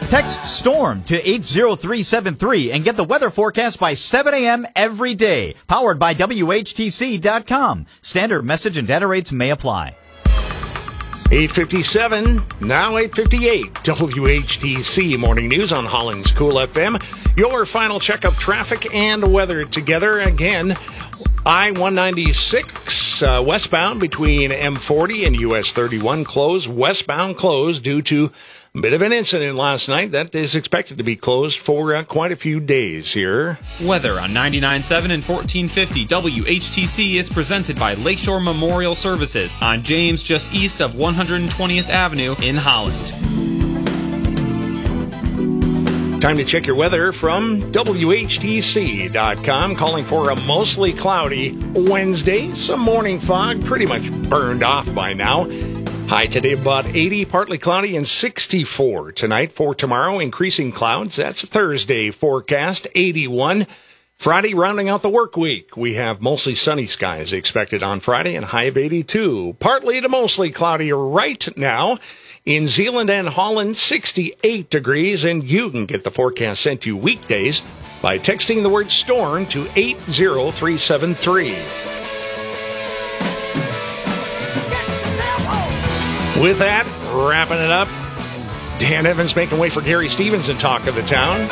Text STORM to 80373 and get the weather forecast by 7 a.m. every day. Powered by WHTC.com. Standard message and data rates may apply. 8:57, now 8:58. WHTC Morning News on Holland's Cool FM. Your final check of traffic and weather together. Again, I-196 westbound between M40 and US 31 closed. Westbound closed due to a bit of an incident last night that is expected to be closed for quite a few days here. Weather on 99.7 and 1450 WHTC is presented by Lakeshore Memorial Services on James, just east of 120th Avenue in Holland. Time to check your weather from WHTC.com. Calling for a mostly cloudy Wednesday. Some morning fog, pretty much burned off by now. High today about 80, partly cloudy, and 64 tonight. For tomorrow, increasing clouds. That's Thursday forecast, 81. Friday, rounding out the work week, we have mostly sunny skies expected on Friday and high of 82. Partly to mostly cloudy right now. In Zeeland and Holland, 68 degrees, and you can get the forecast sent to you weekdays by texting the word STORM to 80373. With that, wrapping it up, Dan Evans making way for Gary Stevens in Talk of the Town.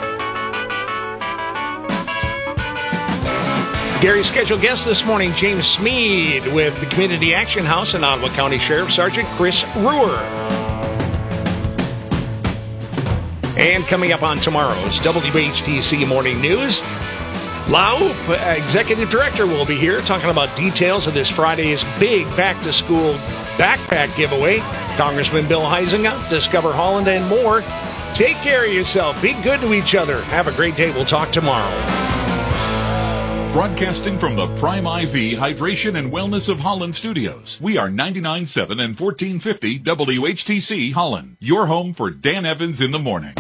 Gary's scheduled guest this morning, James Smead with the Community Action House and Ottawa County Sheriff Sergeant Chris Ruhr. And coming up on tomorrow's WHTC Morning News, Laup, Executive Director, will be here talking about details of this Friday's big back-to-school backpack giveaway. Congressman Bill Huizenga, Discover Holland, and more. Take care of yourself. Be good to each other. Have a great day. We'll talk tomorrow. Broadcasting from the Prime IV Hydration and Wellness of Holland studios, we are 99.7 and 1450 WHTC Holland, your home for Dan Evans in the morning.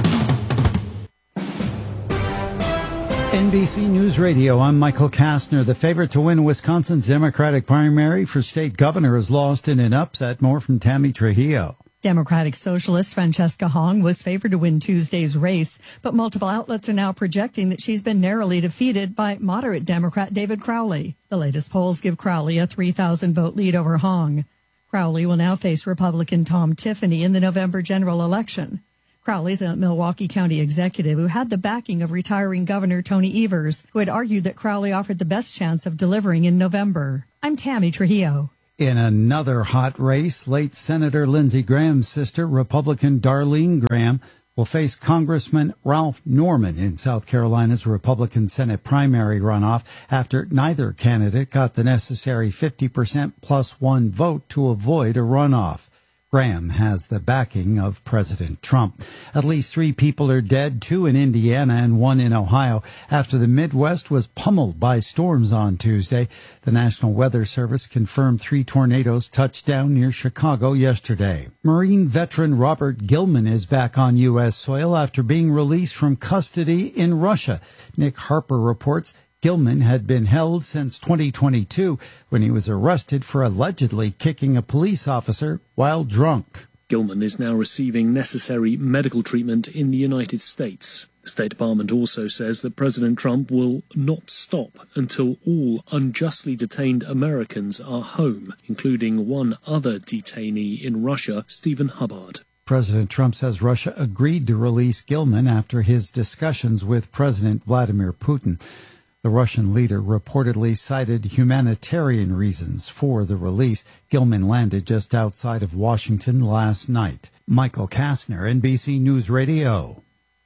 NBC News Radio, I'm Michael Kastner. The favorite to win Wisconsin's Democratic primary for state governor is lost in an upset. More from Tammy Trujillo. Democratic Socialist Francesca Hong was favored to win Tuesday's race, but multiple outlets are now projecting that she's been narrowly defeated by moderate Democrat David Crowley. The latest polls give Crowley a 3,000-vote lead over Hong. Crowley will now face Republican Tom Tiffany in the November general election. Crowley's a Milwaukee County executive who had the backing of retiring Governor Tony Evers, who had argued that Crowley offered the best chance of delivering in November. I'm Tammy Trujillo. In another hot race, late Senator Lindsey Graham's sister, Republican Darlene Graham, will face Congressman Ralph Norman in South Carolina's Republican Senate primary runoff after neither candidate got the necessary 50% plus one vote to avoid a runoff. Graham has the backing of President Trump. At least 3 people are dead, 2 in Indiana and 1 in Ohio, after the Midwest was pummeled by storms on Tuesday. The National Weather Service confirmed 3 tornadoes touched down near Chicago yesterday. Marine veteran Robert Gilman is back on U.S. soil after being released from custody in Russia. Nick Harper reports Gilman had been held since 2022 when he was arrested for allegedly kicking a police officer while drunk. Gilman is now receiving necessary medical treatment in the United States. The State Department also says that President Trump will not stop until all unjustly detained Americans are home, including one other detainee in Russia, Stephen Hubbard. President Trump says Russia agreed to release Gilman after his discussions with President Vladimir Putin. The Russian leader reportedly cited humanitarian reasons for the release. Gilman landed just outside of Washington last night. Michael Kastner, NBC News Radio.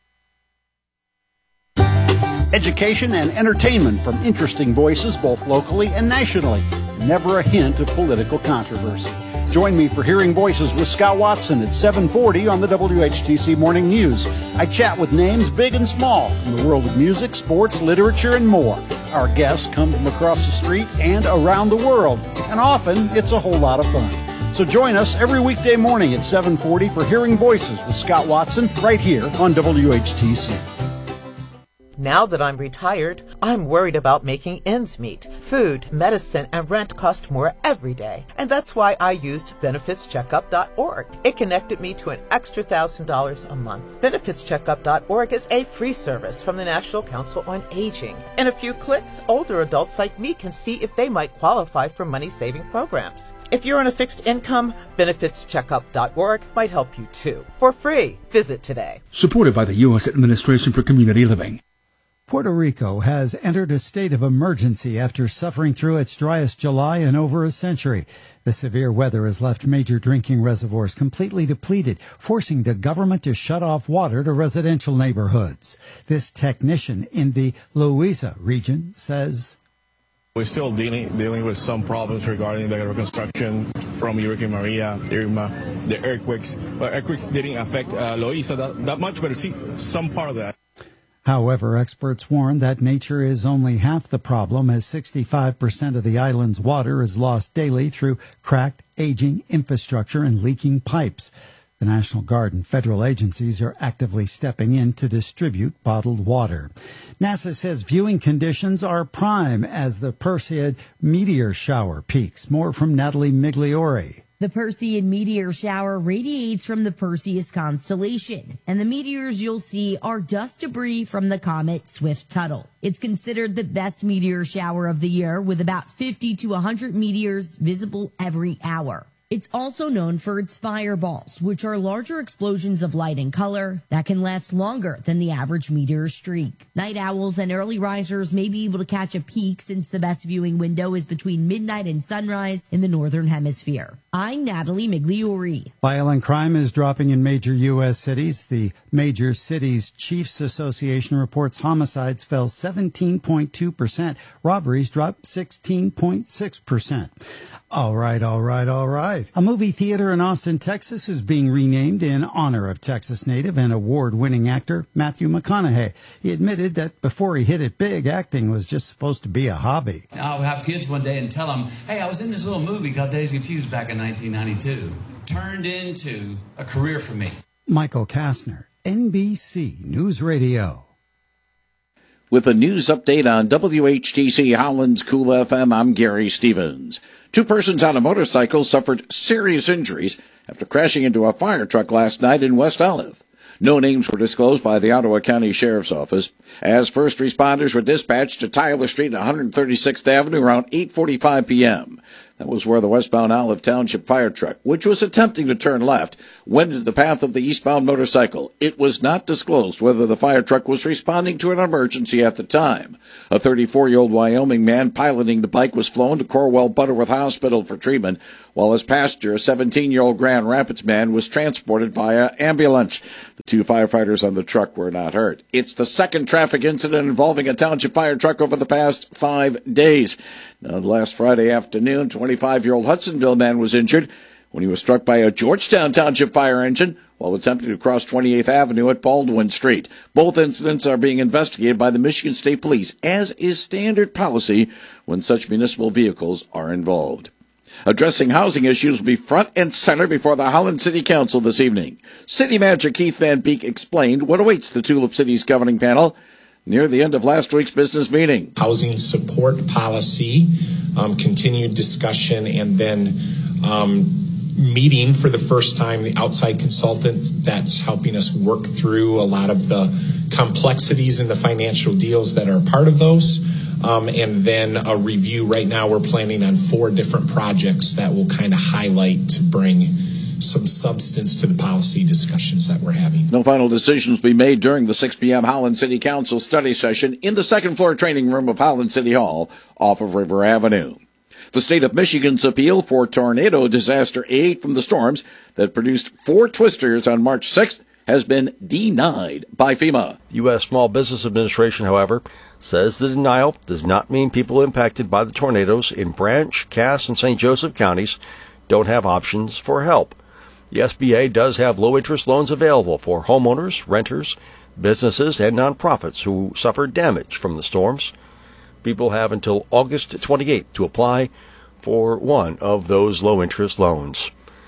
Education and entertainment from interesting voices both locally and nationally. Never a hint of political controversy. Join me for Hearing Voices with Scott Watson at 7:40 on the WHTC Morning News. I chat with names big and small from the world of music, sports, literature, and more. Our guests come from across the street and around the world, and often it's a whole lot of fun. So join us every weekday morning at 7:40 for Hearing Voices with Scott Watson right here on WHTC. Now that I'm retired, I'm worried about making ends meet. Food, medicine, and rent cost more every day, and that's why I used BenefitsCheckup.org. It connected me to an extra $1,000 a month. BenefitsCheckup.org is a free service from the National Council on Aging. In a few clicks, older adults like me can see if they might qualify for money-saving programs. If you're on a fixed income, BenefitsCheckup.org might help you too. For free, visit today. Supported by the U.S. Administration for Community Living. Puerto Rico has entered a state of emergency after suffering through its driest July in over a century. The severe weather has left major drinking reservoirs completely depleted, forcing the government to shut off water to residential neighborhoods. This technician in the Loíza region says, we're still dealing with some problems regarding the reconstruction from Hurricane Maria, Irma, the earthquakes. But earthquakes didn't affect Loíza that much, but see some part of that. However, experts warn that nature is only half the problem, as 65% of the island's water is lost daily through cracked, aging infrastructure and leaking pipes. The National Guard and federal agencies are actively stepping in to distribute bottled water. NASA says viewing conditions are prime as the Perseid meteor shower peaks. More from Natalie Migliore. The Perseid meteor shower radiates from the Perseus constellation, and the meteors you'll see are dust debris from the comet Swift-Tuttle. It's considered the best meteor shower of the year, with about 50 to 100 meteors visible every hour. It's also known for its fireballs, which are larger explosions of light and color that can last longer than the average meteor streak. Night owls and early risers may be able to catch a peak, since the best viewing window is between midnight and sunrise in the northern hemisphere. I'm Natalie Migliore. Violent crime is dropping in major U.S. cities. The Major Cities Chiefs Association reports homicides fell 17.2%. Robberies dropped 16.6%. All right. A movie theater in Austin, Texas is being renamed in honor of Texas native and award-winning actor Matthew McConaughey. He admitted that before he hit it big, acting was just supposed to be a hobby. I'll have kids one day and tell them, hey, I was in this little movie called Days Confused back in 1992. Turned into a career for me. Michael Kastner, NBC News Radio. With a news update on WHTC Holland's Cool FM, I'm Gary Stevens. 2 persons on a motorcycle suffered serious injuries after crashing into a fire truck last night in West Olive. No names were disclosed by the Ottawa County Sheriff's Office. As first responders were dispatched to Tyler Street and 136th Avenue around 8:45 p.m. That was where the westbound Olive Township fire truck, which was attempting to turn left, went into the path of the eastbound motorcycle. It was not disclosed whether the fire truck was responding to an emergency at the time. A 34-year-old Wyoming man piloting the bike was flown to Corwell Butterworth Hospital for treatment, while his passenger, a 17-year-old Grand Rapids man, was transported via ambulance. The 2 firefighters on the truck were not hurt. It's the second traffic incident involving a township fire truck over the past 5 days. Now, last Friday afternoon, 25-year-old Hudsonville man was injured when he was struck by a Georgetown Township fire engine while attempting to cross 28th Avenue at Baldwin Street. Both incidents are being investigated by the Michigan State Police, as is standard policy when such municipal vehicles are involved. Addressing housing issues will be front and center before the Holland City Council this evening. City Manager Keith Van Beek explained what awaits the Tulip City's governing panel near the end of last week's business meeting. Housing support policy, continued discussion, and then meeting for the first time the outside consultant that's helping us work through a lot of the complexities in the financial deals that are part of those. And then a review. Right now we're planning on 4 different projects that will kind of highlight to bring some substance to the policy discussions that we're having. No final decisions will be made during the 6 p.m. Holland City Council study session in the second-floor training room of Holland City Hall off of River Avenue. The state of Michigan's appeal for tornado disaster aid from the storms that produced 4 twisters on March 6th has been denied by FEMA. U.S. Small Business Administration, however, says the denial does not mean people impacted by the tornadoes in Branch, Cass, and St. Joseph counties don't have options for help. The SBA does have low-interest loans available for homeowners, renters, businesses, and nonprofits who suffered damage from the storms. People have until August 28th to apply for one of those low-interest loans.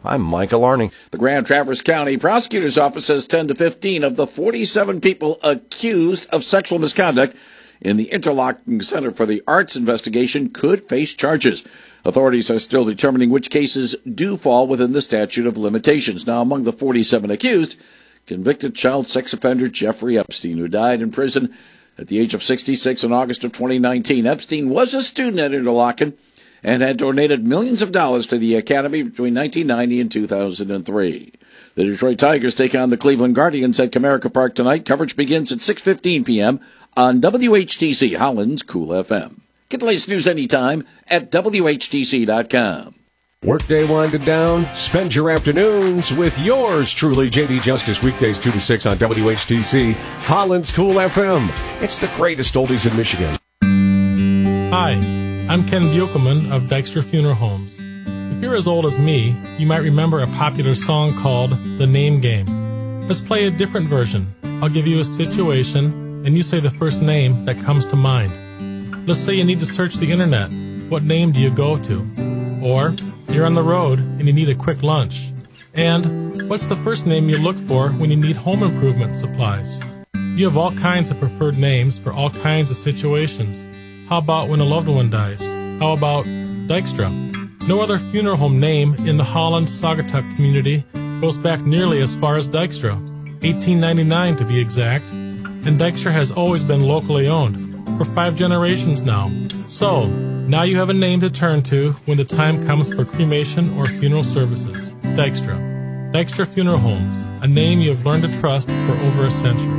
I'm Michael Arning. The Grand Traverse County Prosecutor's Office says 10 to 15 of the 47 people accused of sexual misconduct in the Interlochen Center for the Arts investigation could face charges. Authorities are still determining which cases do fall within the statute of limitations. Now, among the 47 accused, convicted child sex offender Jeffrey Epstein, who died in prison at the age of 66 in August of 2019. Epstein was a student at Interlochen and had donated millions of dollars to the academy between 1990 and 2003. The Detroit Tigers take on the Cleveland Guardians at Comerica Park tonight. Coverage begins at 6:15 p.m. on WHTC Holland's Cool FM. Get the latest news anytime at WHTC.com. Workday winding down. Spend your afternoons with yours truly, JD Justice, weekdays 2 to 6 on WHTC, Holland's Cool FM. It's the greatest oldies in Michigan. Hi, I'm Ken Buchelman of Dykstra Funeral Homes. If you're as old as me, you might remember a popular song called The Name Game. Let's play a different version. I'll give you a situation, and you say the first name that comes to mind. Let's say you need to search the internet. What name do you go to? Or you're on the road and you need a quick lunch. And what's the first name you look for when you need home improvement supplies? You have all kinds of preferred names for all kinds of situations. How about when a loved one dies? How about Dykstra? No other funeral home name in the Holland-Saugatuck community goes back nearly as far as Dykstra, 1899 to be exact. And Dykstra has always been locally owned for 5 generations now. So, now you have a name to turn to when the time comes for cremation or funeral services. Dykstra. Dykstra Funeral Homes, a name you have learned to trust for over a century.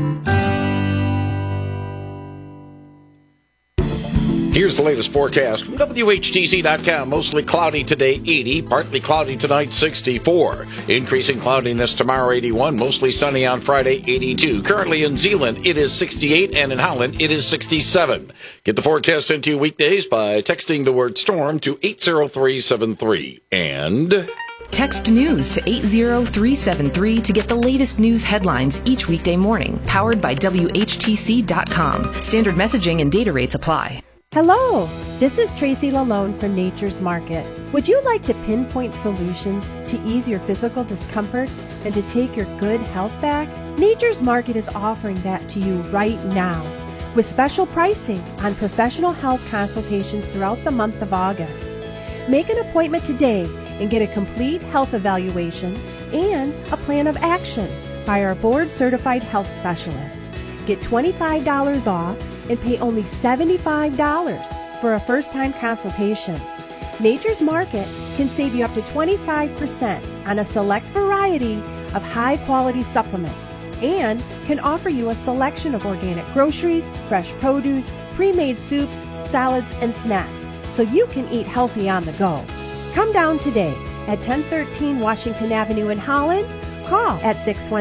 Here's the latest forecast from WHTC.com. Mostly cloudy today, 80. Partly cloudy tonight, 64. Increasing cloudiness tomorrow, 81. Mostly sunny on Friday, 82. Currently in Zeeland, it is 68. And in Holland, it is 67. Get the forecast sent to you weekdays by texting the word storm to 80373. And text news to 80373 to get the latest news headlines each weekday morning. Powered by WHTC.com. Standard messaging and data rates apply. Hello, this is Tracy Lalone from Nature's Market. Would you like to pinpoint solutions to ease your physical discomforts and to take your good health back? Nature's Market is offering that to you right now with special pricing on professional health consultations throughout the month of August. Make an appointment today and get a complete health evaluation and a plan of action by our board-certified health specialists. Get $25 off and pay only $75 for a first-time consultation. Nature's Market can save you up to 25% on a select variety of high-quality supplements and can offer you a selection of organic groceries, fresh produce, pre-made soups, salads, and snacks so you can eat healthy on the go. Come down today at 1013 Washington Avenue in Holland. Call at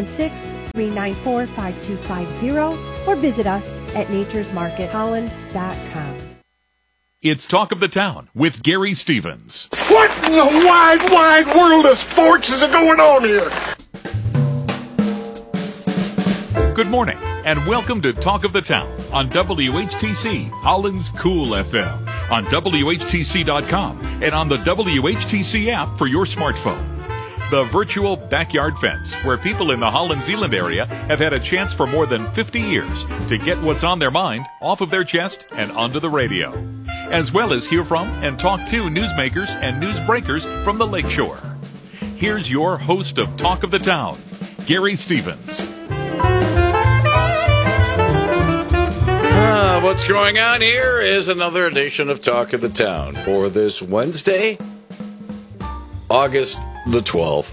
616-394-5250 or visit us at naturesmarketholland.com. It's Talk of the Town with Gary Stevens. What in the wide, wide world of sports is going on here? Good morning, and welcome to Talk of the Town on WHTC, Holland's Cool FM, on WHTC.com, and on the WHTC app for your smartphone. The virtual backyard fence, where people in the Holland-Zeeland area have had a chance for more than 50 years to get what's on their mind off of their chest and onto the radio, as well as hear from and talk to newsmakers and newsbreakers from the Lakeshore. Here's your host of Talk of the Town, Gary Stevens. What's going on here is another edition of Talk of the Town for this Wednesday, August the 12th.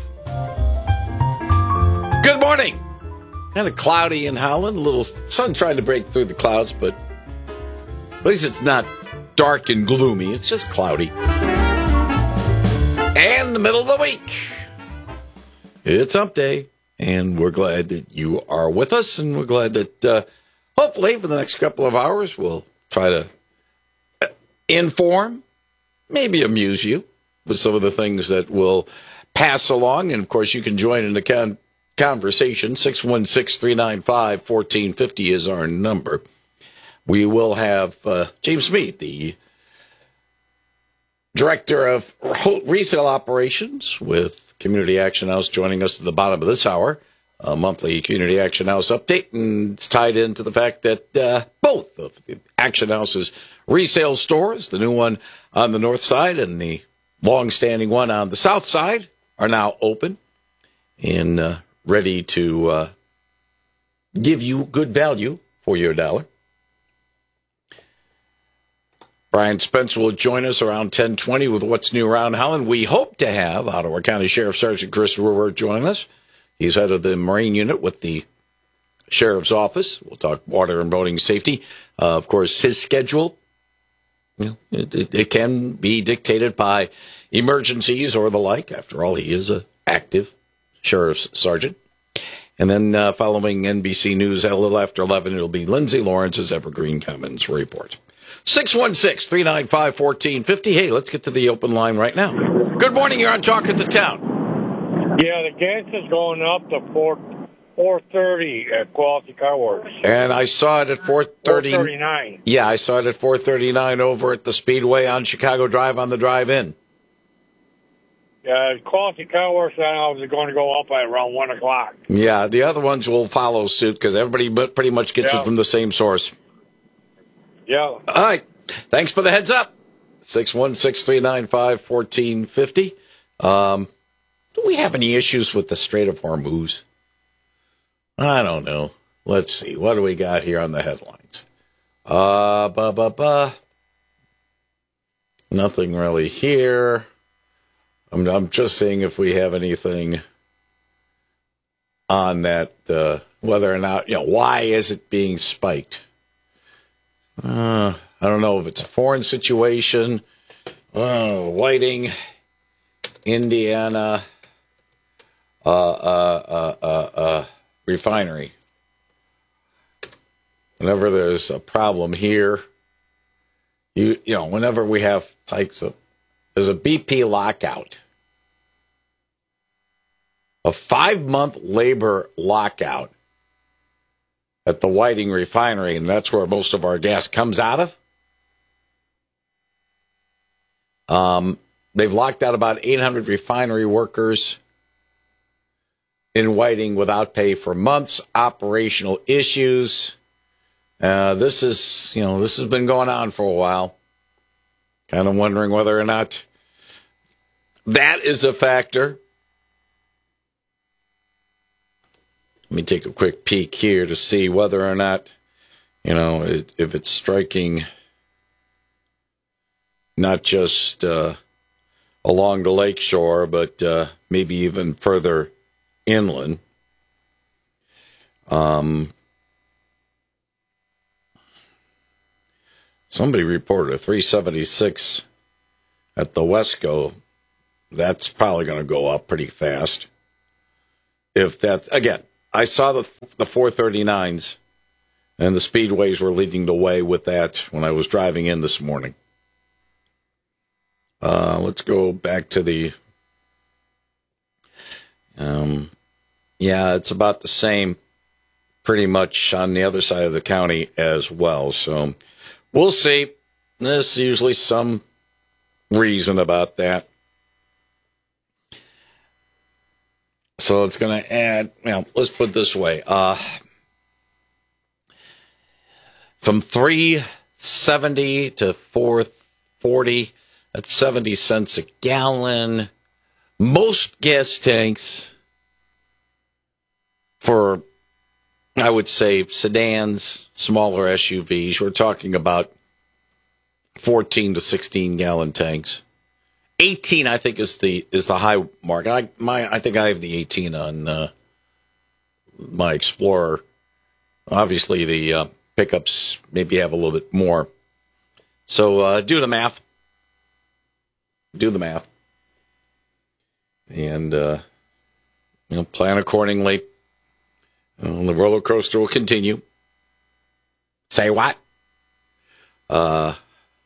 Good morning. Kind of cloudy in Holland. A little sun trying to break through the clouds, but at least it's not dark and gloomy. It's just cloudy. And the middle of the week. It's hump day, and we're glad that you are with us, and we're glad that hopefully for the next couple of hours we'll try to inform, maybe amuse you with some of the things that will pass along. And, of course, you can join in the conversation. 616-395-1450 is our number. We will have James Mead, the Director of Resale Operations with Community Action House, joining us at the bottom of this hour. A monthly Community Action House update, and it's tied into the fact that both of the Action House's resale stores, the new one on the north side and the long-standing one on the south side, are now open and ready to give you good value for your dollar. Brian Spencer will join us around 10:20 with What's New Around Holland. We hope to have Ottawa County Sheriff Sergeant Chris Ruhr join us. He's head of the Marine Unit with the Sheriff's Office. We'll talk water and boating safety. Of course, his schedule, it can be dictated by emergencies or the like. After all, he is an active Sheriff's Sergeant. And then following NBC News at a little after 11, it'll be Lindsay Lawrence's Evergreen Commons Report. 616-395-1450. Hey, let's get to the open line right now. Good morning. You're on Talk of the Town. Yeah, the gas is going up to $4.30 at Quality Car Works. And I saw it at $4.39. Yeah, I saw it at $4.39 over at the Speedway on Chicago Drive on the drive-in. Quality Car Works now is going to go up at around 1 o'clock. Yeah, the other ones will follow suit because everybody pretty much gets it from the same source. Yeah. All right. Thanks for the heads up. 616-395-1450. Do we have any issues with the Strait of Hormuz? I don't know. Let's see. What do we got here on the headlines? Nothing really here. I'm just seeing if we have anything on that, whether or not, why is it being spiked? I don't know if it's a foreign situation. Whiting, Indiana, refinery. Whenever there's a problem here, whenever we have there's a BP lockout, a 5-month labor lockout at the Whiting refinery, and that's where most of our gas comes out of. They've locked out about 800 refinery workers in Whiting without pay for months. Operational issues. This has been going on for a while. Kind of wondering whether or not that is a factor. Let me take a quick peek here to see whether or not, if it's striking not just along the lakeshore, but maybe even further inland. Somebody reported a 376 at the Wesco. That's probably going to go up pretty fast. If that, again, I saw the 439s, and the speedways were leading the way with that when I was driving in this morning. Let's go back to the... it's about the same pretty much on the other side of the county as well. So we'll see. There's usually some reason about that. So it's going to add, let's put it this way. From $3.70 to $4.40, that's 70 cents a gallon. Most gas tanks for, I would say, sedans, smaller SUVs, we're talking about 14 to 16 gallon tanks. 18, I think, is the high mark. I think I have the 18 on my Explorer. Obviously, the pickups maybe have a little bit more. So do the math. And plan accordingly. The roller coaster will continue. Say what? High.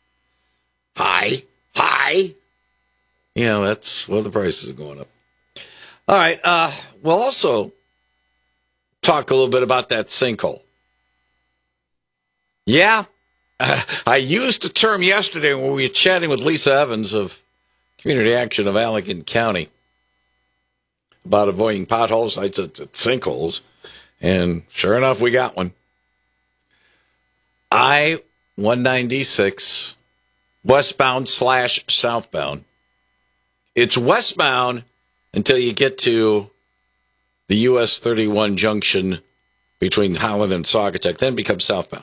That's the prices are going up. All right. We'll also talk a little bit about that sinkhole. Yeah, I used a term yesterday when we were chatting with Lisa Evans of Community Action of Allegan County about avoiding potholes. I said sinkholes, and sure enough, we got one. I-196, westbound/southbound. It's westbound until you get to the US 31 junction between Holland and Saugatuck, then becomes southbound.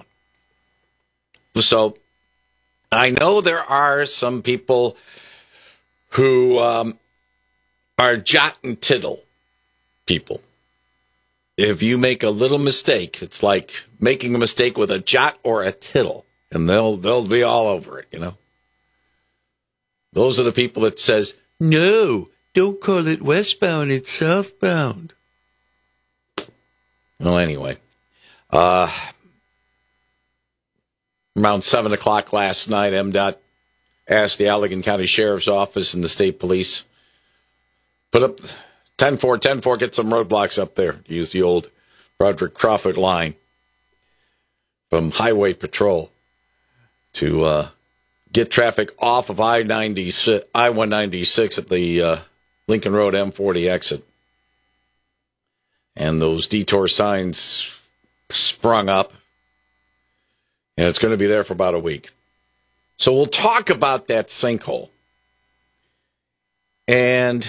So I know there are some people who are jot and tittle people. If you make a little mistake, it's like making a mistake with a jot or a tittle, and they'll be all over it, you know. Those are the people that says, no, don't call it westbound, it's southbound. Well, anyway, around 7 o'clock last night, MDOT asked the Allegan County Sheriff's Office and the state police, put up 10-4, get some roadblocks up there. Use the old Roderick Crawford line from Highway Patrol to get traffic off of I-196 at the Lincoln Road M40 exit. And those detour signs sprung up, and it's going to be there for about a week. So we'll talk about that sinkhole and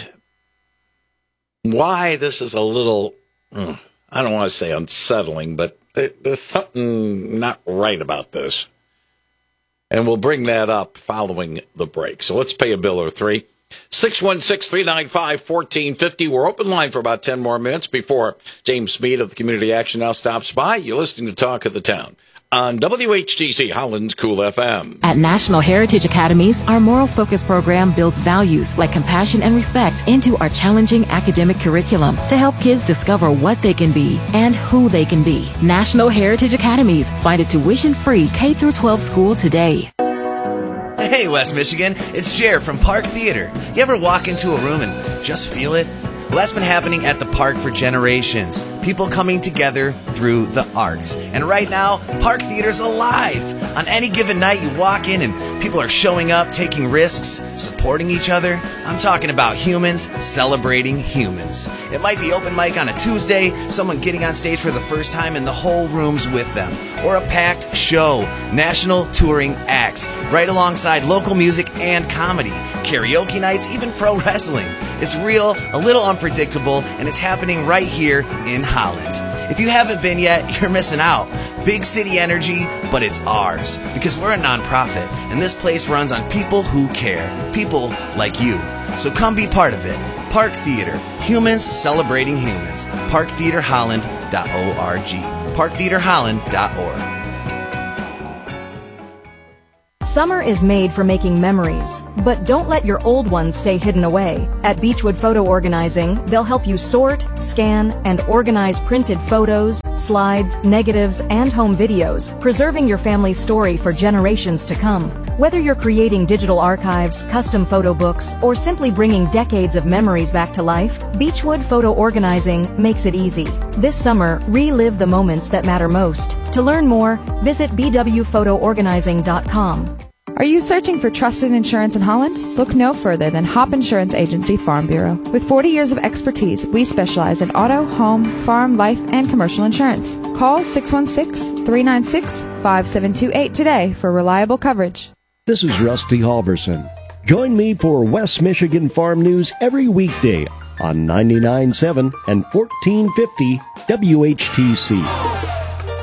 why this is a little, I don't want to say unsettling, but there's something not right about this. And we'll bring that up following the break. So let's pay a bill or three. 616-395-1450. We're open line for about 10 more minutes before James Mead of the Community Action Now stops by. You're listening to Talk of the Town on WHTC Holland's Cool FM. At National Heritage Academies, our moral focus program builds values like compassion and respect into our challenging academic curriculum to help kids discover what they can be and who they can be. National Heritage Academies. Find a tuition-free K-12 school today. Hey, West Michigan, it's Jer from Park Theater. You ever walk into a room and just feel it? Well, that's been happening at the park for generations. People coming together through the arts. And right now, Park Theater's alive. On any given night, you walk in and people are showing up, taking risks, supporting each other. I'm talking about humans celebrating humans. It might be open mic on a Tuesday, someone getting on stage for the first time and the whole room's with them. Or a packed show, national touring acts, right alongside local music and comedy, karaoke nights, even pro wrestling. It's real, a little unpredictable, and it's happening right here in Holland. If you haven't been yet, you're missing out. Big city energy, but it's ours. Because we're a nonprofit, and this place runs on people who care. People like you. So come be part of it. Park Theater. Humans celebrating humans. ParkTheaterHolland.org. ParkTheaterHolland.org. Summer is made for making memories, but don't let your old ones stay hidden away. At Beechwood Photo Organizing, they'll help you sort, scan, and organize printed photos, slides, negatives, and home videos, preserving your family's story for generations to come. Whether you're creating digital archives, custom photo books, or simply bringing decades of memories back to life, Beechwood Photo Organizing makes it easy. This summer, relive the moments that matter most. To learn more, visit bwphotoorganizing.com. Are you searching for trusted insurance in Holland? Look no further than Hop Insurance Agency Farm Bureau. With 40 years of expertise, we specialize in auto, home, farm, life, and commercial insurance. Call 616-396-5728 today for reliable coverage. This is Rusty Halverson. Join me for West Michigan Farm News every weekday on 99.7 and 1450 WHTC.